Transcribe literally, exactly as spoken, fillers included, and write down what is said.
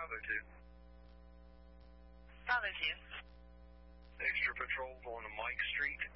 Bravo two. Bravo two. Extra patrol going to Mike Street.